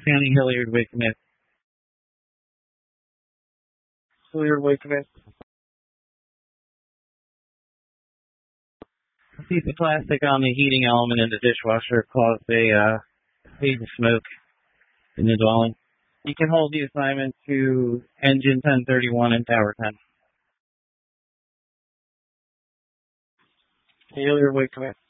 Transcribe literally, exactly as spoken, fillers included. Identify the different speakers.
Speaker 1: County, Hilliard, Wake Commit. Hilliard, Wake Commit. A piece of plastic on the heating element in the dishwasher caused a uh, haze of smoke in the dwelling. You can hold the assignment to engine ten thirty-one and tower ten. Hilliard, Wake Commit.